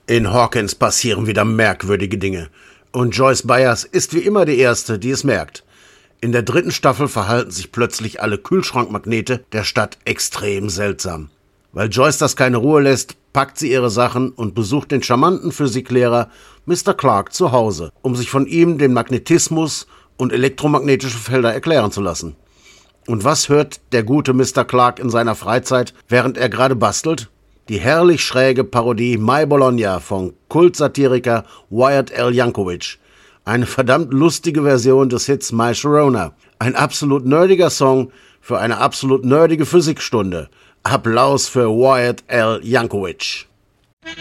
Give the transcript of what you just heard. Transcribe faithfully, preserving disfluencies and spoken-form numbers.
In Hawkins passieren wieder merkwürdige Dinge. Und Joyce Byers ist wie immer die Erste, die es merkt. In der dritten Staffel verhalten sich plötzlich alle Kühlschrankmagnete der Stadt extrem seltsam. Weil Joyce das keine Ruhe lässt, packt sie ihre Sachen und besucht den charmanten Physiklehrer Mister Clark zu Hause, um sich von ihm den Magnetismus und elektromagnetische Felder erklären zu lassen. Und was hört der gute Mister Clark in seiner Freizeit, während er gerade bastelt? Die herrlich schräge Parodie My Bologna von Kultsatiriker Weird Al Yankovic. Eine verdammt lustige Version des Hits My Sharona. Ein absolut nerdiger Song für eine absolut nerdige Physikstunde. Applaus für Weird Al Yankovic.